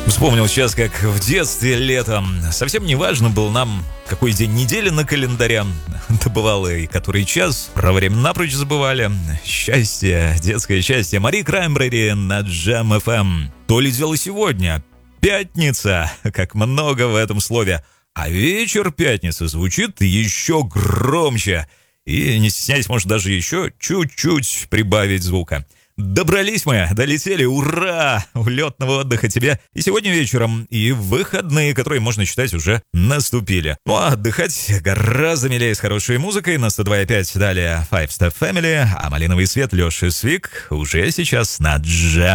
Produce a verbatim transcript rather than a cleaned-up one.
Вспомнил сейчас, как в детстве летом совсем не важно был нам, какой день недели на календаре. Это бывало и который час, про время напрочь забывали. Счастье, детское счастье. Мари Краймбрери на Джем эф эм. То ли дело сегодня. Пятница. Как много в этом слове. А вечер пятницы звучит еще громче. И не стесняйтесь, может даже еще чуть-чуть прибавить звука. Добрались мы, долетели, ура! Улетного отдыха тебе и сегодня вечером, и выходные, которые можно считать уже наступили. Ну а отдыхать гораздо милее с хорошей музыкой на сто два и пять. Далее Five Step Family, а малиновый свет Лёши Свик уже сейчас на Джем.